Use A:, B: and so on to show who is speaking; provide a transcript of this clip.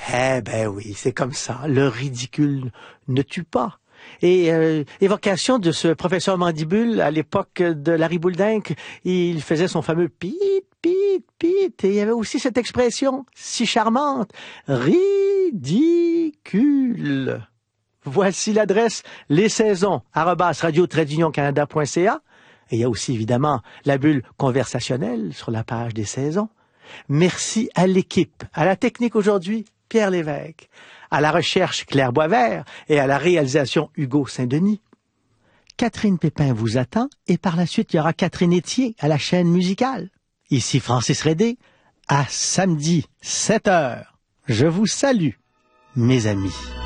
A: Eh ben oui, c'est comme ça. Le ridicule ne tue pas. Et évocation de ce professeur Mandibule à l'époque de Larry Bouldinck, il faisait son fameux pit, pit, pit, et il y avait aussi cette expression si charmante, ridicule. Voici l'adresse lessaisons@radio-canada.ca. Et il y a aussi évidemment la bulle conversationnelle sur la page des saisons. Merci à l'équipe, à la technique aujourd'hui, Pierre Lévesque, à la recherche Claire Boisvert et à la réalisation Hugo Saint-Denis. Catherine Pépin vous attend et par la suite il y aura Catherine Etier à la chaîne musicale. Ici Francis Rédé, à samedi 7h. Je vous salue, mes amis.